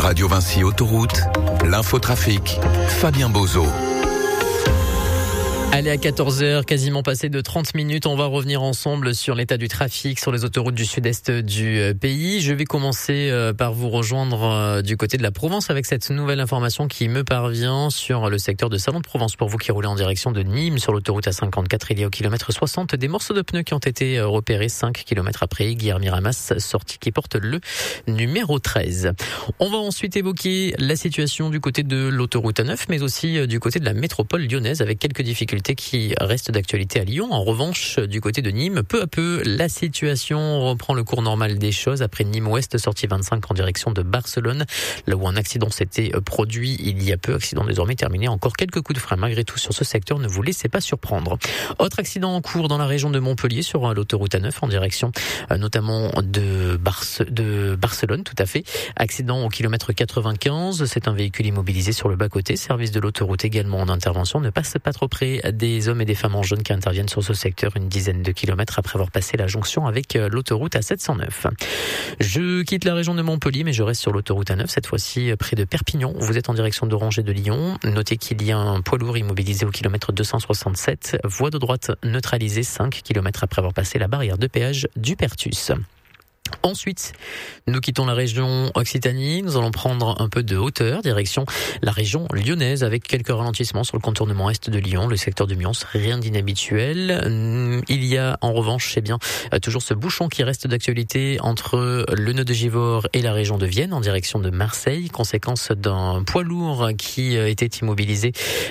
Radio Vinci Autoroute, l'infotrafic, Fabien Bozo. Allez, à 14h, quasiment passé de 30 minutes, on va revenir ensemble sur l'état du trafic sur les autoroutes du sud-est du pays. Je vais commencer par vous rejoindre du côté de la Provence avec cette nouvelle information qui me parvient sur le secteur de Salon de Provence. Pour vous qui roulez en direction de Nîmes sur l'autoroute A54, il y a au kilomètre 60 des morceaux de pneus qui ont été repérés 5 km après Guilhermy-Ramas, sortie qui porte le numéro 13. On va ensuite évoquer la situation du côté de l'autoroute A9, mais aussi du côté de la métropole lyonnaise avec quelques difficultés qui reste d'actualité à Lyon. En revanche, du côté de Nîmes, peu à peu, la situation reprend le cours normal des choses après Nîmes-Ouest, sortie 25 en direction de Barcelone, là où un accident s'était produit il y a peu, accident désormais terminé. Encore quelques coups de frein malgré tout sur ce secteur, ne vous laissez pas surprendre. Autre accident en cours dans la région de Montpellier sur l'autoroute A9 en direction notamment de Barcelone, tout à fait. Accident au kilomètre 95, c'est un véhicule immobilisé sur le bas-côté. Service de l'autoroute également en intervention, ne passe pas trop près des hommes et des femmes en jaune qui interviennent sur ce secteur une dizaine de kilomètres après avoir passé la jonction avec l'autoroute A709. Je quitte la région de Montpellier, mais je reste sur l'autoroute A9, cette fois-ci près de Perpignan. Vous êtes en direction d'Orange et de Lyon. Notez qu'il y a un poids lourd immobilisé au kilomètre 267. Voie de droite neutralisée 5 kilomètres après avoir passé la barrière de péage du Pertus. Ensuite, nous quittons la région Occitanie, nous allons prendre un peu de hauteur, direction la région lyonnaise avec quelques ralentissements sur le contournement est de Lyon, le secteur de Mions, rien d'inhabituel. Il y a en revanche, toujours ce bouchon qui reste d'actualité entre le nœud de Givors et la région de Vienne en direction de Marseille, conséquence d'un poids lourd qui était immobilisé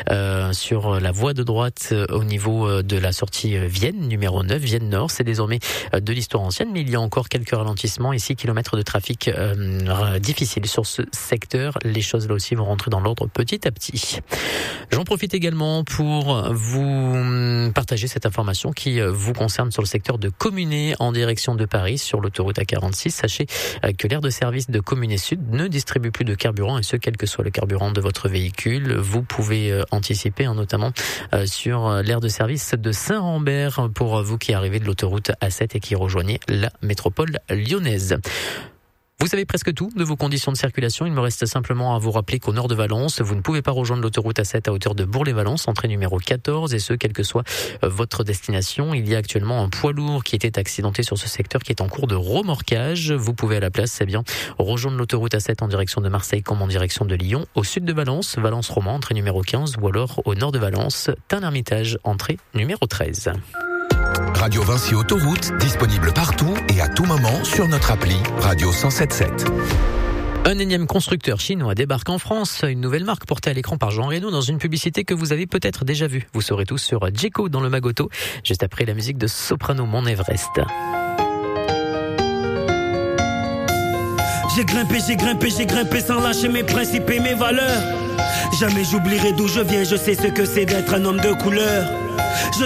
sur la voie de droite au niveau de la sortie Vienne, numéro 9, Vienne Nord. C'est désormais de l'histoire ancienne, mais il y a encore quelques ralentissement et 6 km de trafic difficile sur ce secteur. Les choses là aussi vont rentrer dans l'ordre petit à petit. J'en profite également pour vous partager cette information qui vous concerne sur le secteur de Communé en direction de Paris sur l'autoroute A46. Sachez que l'aire de service de Communé Sud ne distribue plus de carburant et ce quel que soit le carburant de votre véhicule. Vous pouvez anticiper notamment sur l'aire de service de Saint-Rambert pour vous qui arrivez de l'autoroute A7 et qui rejoignez la métropole lyonnaise. Vous savez presque tout de vos conditions de circulation. Il me reste simplement à vous rappeler qu'au nord de Valence, vous ne pouvez pas rejoindre l'autoroute A7 à hauteur de Bourg-les-Valence, entrée numéro 14, et ce, quelle que soit votre destination. Il y a actuellement un poids lourd qui était accidenté sur ce secteur qui est en cours de remorquage. Vous pouvez à la place, rejoindre l'autoroute A7 en direction de Marseille comme en direction de Lyon. Au sud de Valence, Valence-Roman, entrée numéro 15, ou alors au nord de Valence, Tain-l'Hermitage, entrée numéro 13. Radio Vinci Autoroute, disponible partout et à tout moment sur notre appli Radio 107.7. Un énième constructeur chinois débarque en France, une nouvelle marque portée à l'écran par Jean Reno dans une publicité que vous avez peut-être déjà vue. Vous saurez tout sur Djeco dans le Magoto, juste après la musique de Soprano Mon Everest. J'ai grimpé sans lâcher mes principes et mes valeurs. Jamais j'oublierai d'où je viens, je sais ce que c'est d'être un homme de couleur.